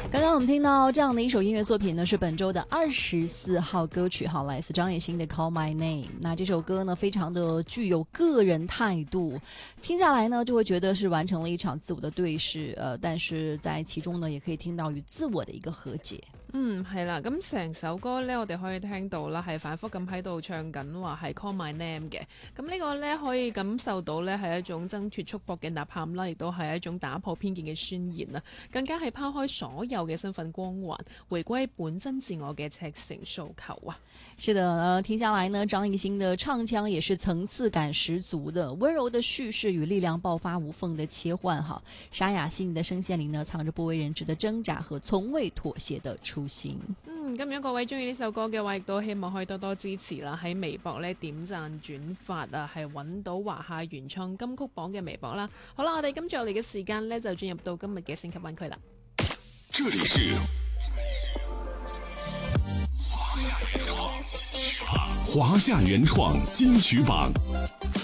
刚刚我们听到这样的一首音乐作品呢，是本周的24号歌曲，好，来自张艺兴的 Call My Name。 那这首歌呢非常的具有个人态度，听下来呢就会觉得是完成了一场自我的對視，但是在其中呢也可以聽到與自我的一個和解。 係啦，咁成首歌呢，我哋可以聽到啦，係反覆咁喺度唱緊話係 Call My Name 嘅。咁呢個呢，可以感受到呢係一種掙脫束縛嘅吶喊啦，亦都係一種打破偏見嘅宣言啦，更加係拋開所有嘅身份光環，回歸本真自我嘅赤誠訴求啊！ 是的，聽下來呢，張藝興的唱腔也是層次感十足的，溫柔的敘事與力量爆發無縫的切換哈。沙啞細膩的聲線裏呢，藏着不為人知的掙扎和從未妥協的初心。 咁如果各位中意呢首歌嘅話，亦都希望可以多多支持啦，喺微博呢點讚轉發啊，係揾到華夏原創金曲榜嘅微博啦。好啦，我哋今次落嚟嘅時間呢，就進入到今日嘅星級灣區啦。 這裡是華夏原創金曲榜。